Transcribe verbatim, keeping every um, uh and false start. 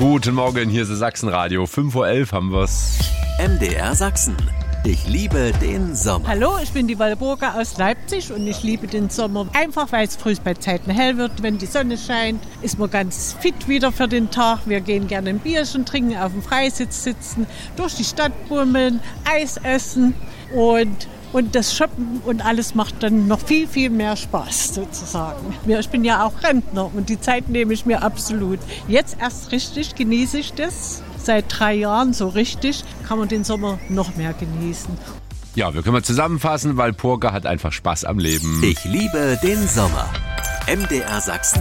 Guten Morgen, hier ist das Sachsenradio. fünf Uhr elf haben wir's. M D R Sachsen. Ich liebe den Sommer. Hallo, ich bin die Walburga aus Leipzig und ich liebe den Sommer. Einfach, weil es früh bei Zeiten hell wird, wenn die Sonne scheint, ist man ganz fit wieder für den Tag. Wir gehen gerne ein Bierchen trinken, auf dem Freisitz sitzen, durch die Stadt bummeln, Eis essen und Und das Shoppen und alles macht dann noch viel, viel mehr Spaß sozusagen. Ich bin ja auch Rentner und die Zeit nehme ich mir absolut. Jetzt erst richtig genieße ich das. Seit drei Jahren so richtig kann man den Sommer noch mehr genießen. Ja, wir können mal zusammenfassen, weil Walburga hat einfach Spaß am Leben. Ich liebe den Sommer. M D R Sachsen